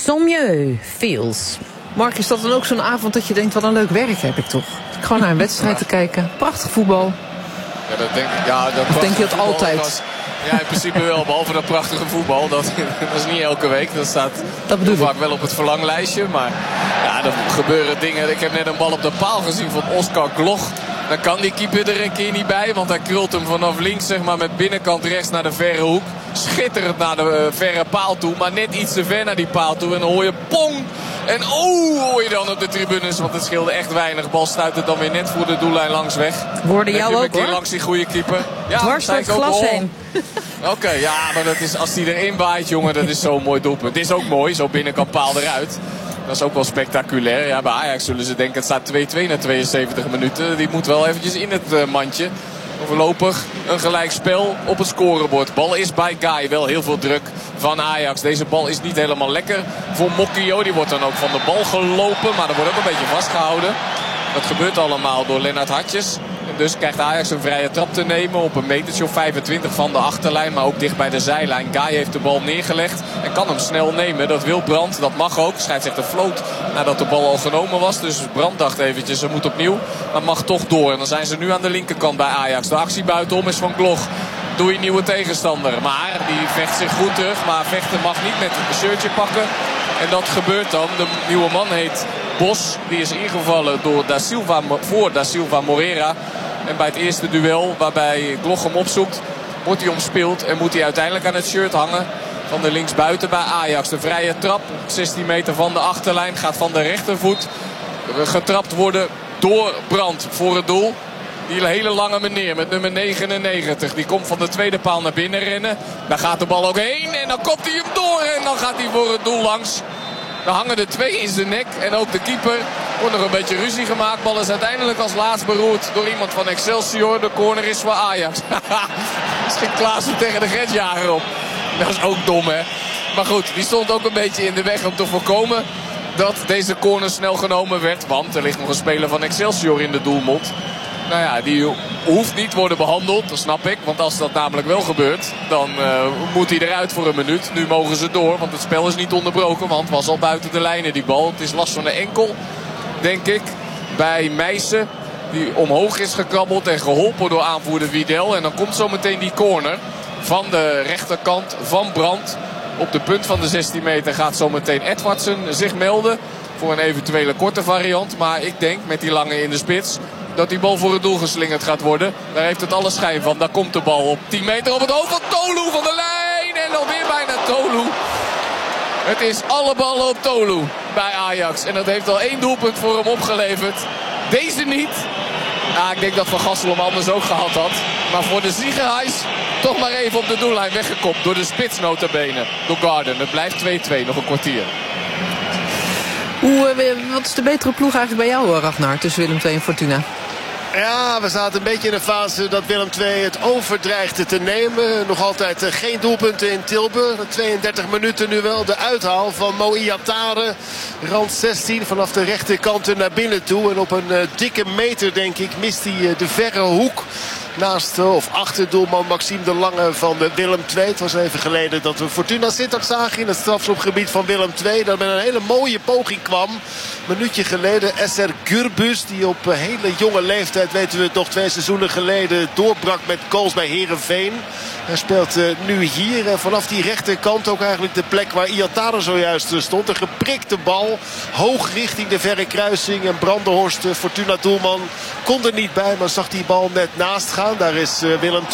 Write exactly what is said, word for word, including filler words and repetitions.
Sommieu, Feels. Mark, is dat dan ook zo'n avond dat je denkt, wat een leuk werk heb ik toch? Gewoon naar een wedstrijd te kijken. Prachtig voetbal. Ja, dat denk, ja, dat of denk je dat altijd? Was, ja, in principe wel. Behalve dat prachtige voetbal. Dat, dat is niet elke week. Dat staat dat bedoel vaak wel op het verlanglijstje. Maar ja, er gebeuren dingen. Ik heb net een bal op de paal gezien van Oscar Gloch. Dan kan die keeper er een keer niet bij. Want hij krult hem vanaf links, zeg maar, met binnenkant rechts naar de verre hoek. Schitterend naar de uh, verre paal toe. Maar net iets te ver naar die paal toe. En dan hoor je pong. En oeh, hoor je dan op de tribunes. Want het scheelde echt weinig. Bal stuit het dan weer net voor de doellijn langs weg. Hoorde jou ook, hoor. Langs die goede keeper. Ja, dwars door het glas heen. Oké, okay, ja, maar dat is, als die erin waait, jongen, dat is zo'n mooi doelpunt. Het is ook mooi, zo binnenkant paal eruit. Dat is ook wel spectaculair. Ja, bij Ajax zullen ze denken, het staat twee-twee na tweeënzeventig minuten. Die moet wel eventjes in het uh, mandje. Voorlopig een gelijkspel op het scorebord. Bal is bij Guy. Wel heel veel druk van Ajax. Deze bal is niet helemaal lekker voor Mokio. Die wordt dan ook van de bal gelopen. Maar er wordt ook een beetje vastgehouden. Dat gebeurt allemaal door Lennart Hartjes. En dus krijgt Ajax een vrije trap te nemen op een metertje of vijfentwintig van de achterlijn. Maar ook dicht bij de zijlijn. Guy heeft de bal neergelegd en kan hem snel nemen. Dat wil Brandt. Dat mag ook. Scheidsrechter floot nadat de bal al genomen was. Dus Brandt dacht eventjes, ze moet opnieuw. Maar mag toch door. En dan zijn ze nu aan de linkerkant bij Ajax. De actie buitenom is van Gloch. Doe je nieuwe tegenstander. Maar die vecht zich goed terug. Maar vechten mag niet met een shirtje pakken. En dat gebeurt dan. De nieuwe man heet Bos. Die is ingevallen door Da Silva, voor Da Silva Moreira. En bij het eerste duel waarbij Gloch hem opzoekt, wordt hij omspeeld. En moet hij uiteindelijk aan het shirt hangen van de linksbuiten bij Ajax. De vrije trap, zestien meter van de achterlijn. Gaat van de rechtervoet getrapt worden door Brandt voor het doel. Die hele lange meneer met nummer negenennegentig. Die komt van de tweede paal naar binnen rennen. Daar gaat de bal ook heen. En dan kopt hij hem door. En dan gaat hij voor het doel langs. Dan hangen er twee in zijn nek. En ook de keeper. Wordt nog een beetje ruzie gemaakt. Bal is uiteindelijk als laatst beroerd door iemand van Excelsior. De corner is voor Ajax. Schiet Klaassen tegen de grensjager op. Dat is ook dom, hè. Maar goed, die stond ook een beetje in de weg om te voorkomen dat deze corner snel genomen werd. Want er ligt nog een speler van Excelsior in de doelmond. Nou ja, die hoeft niet worden behandeld, dat snap ik. Want als dat namelijk wel gebeurt, dan uh, moet hij eruit voor een minuut. Nu mogen ze door, want het spel is niet onderbroken. Want het was al buiten de lijnen, die bal. Het is last van de enkel, denk ik, bij Meijsen. Die omhoog is gekrabbeld en geholpen door aanvoerder Wiedel. En dan komt zometeen die corner van de rechterkant van Brandt. Op de punt van de zestien meter gaat zometeen Edwardsen zich melden voor een eventuele korte variant. Maar ik denk met die lange in de spits dat die bal voor het doel geslingerd gaat worden. Daar heeft het alle schijn van. Daar komt de bal op tien meter op het hoofd van Tolu van de lijn. En dan weer bijna Tolu. Het is alle ballen op Tolu bij Ajax. En dat heeft al één doelpunt voor hem opgeleverd. Deze niet. Ja, ik denk dat Van Gassel hem anders ook gehad had. Maar voor de Ziegenhuis toch maar even op de doellijn weggekopt. Door de spits nota bene. Door Garden. Het blijft twee-twee. Nog een kwartier. Hoe, wat is de betere ploeg eigenlijk bij jou, Ragnar, tussen Willem twee en Fortuna? Ja, we zaten een beetje in een fase dat Willem twee het over dreigde te nemen. Nog altijd geen doelpunten in Tilburg. tweeëndertig minuten nu wel. De uithaal van Mo Iatare. Rand zestien vanaf de rechterkant naar binnen toe. En op een uh, dikke meter, denk ik, mist hij uh, de verre hoek. Naast of achter doelman Maxime de Lange van Willem twee. Het was even geleden dat we Fortuna Sittard zagen in het strafschopgebied van Willem twee. Dat met een hele mooie poging kwam. Een minuutje geleden Eser Gürbüz, die op hele jonge leeftijd, weten we het nog, twee seizoenen geleden doorbrak met goals bij Heerenveen. Hij speelt uh, nu hier en vanaf die rechterkant ook eigenlijk de plek waar Iatare zojuist stond. Een geprikte bal, hoog richting de verre kruising. En Brandenhorst, Fortuna doelman, kon er niet bij, maar zag die bal net naast gaan. Daar is uh, Willem